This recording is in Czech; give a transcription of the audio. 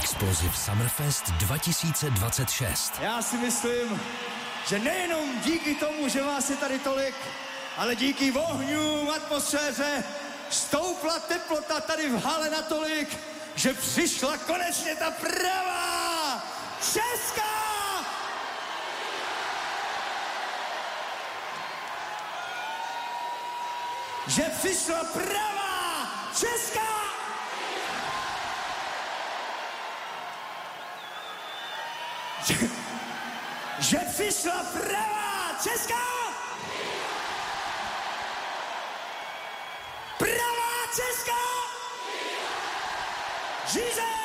Explosive Summerfest 2026. Já si myslím, že nejenom díky tomu, že vás je tady tolik, ale díky ohňům, atmosféře, stoupla teplota tady v hale natolik, že přišla konečně ta pravá česká! Že přišla pravá česká! Že přišla pravá česká! Pravá česká! Žiže!